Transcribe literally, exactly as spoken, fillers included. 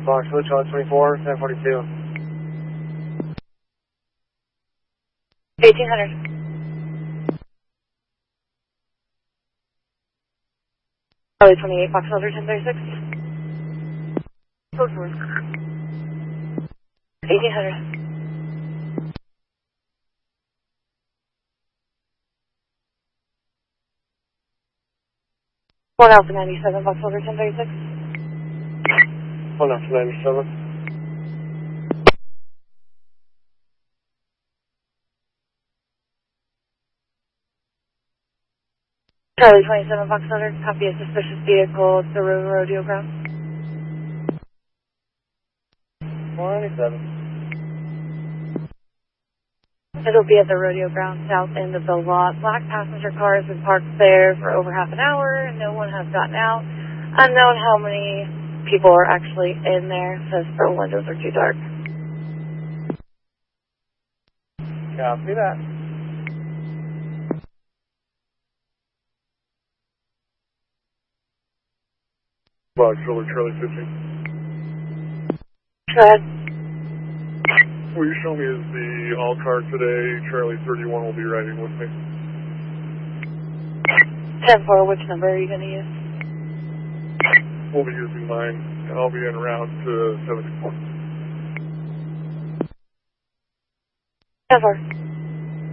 Foxwood, Charlie twenty-four, ten forty-two. eighteen hundred. Charlie twenty-eight, Foxwood, ten thirty-six. eighteen hundred. One Alpha ninety-seven, Foxwood, ten thirty-six. One Alpha ninety-seven. Charlie twenty-seven, Foxwood, copy a suspicious vehicle at the River Rodeo Ground. one ninety-seven. It'll be at the rodeo ground south end of the lot. Black passenger car has been parked there for over half an hour and no one has gotten out. Unknown how many people are actually in there because the windows are too dark. Copy that. Box Roller Charlie fifteen. Go ahead. Will you show me is the all car today? Charlie thirty-one will be riding with me. ten four, which number are you going to use? We'll be using mine, and I'll be en route to seventy-four. ten four.